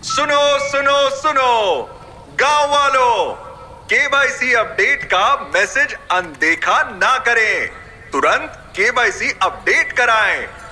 सुनो सुनो सुनो गांव वालों, केवाईसी अपडेट का मैसेज अनदेखा ना करें। तुरंत केवाईसी अपडेट कराएं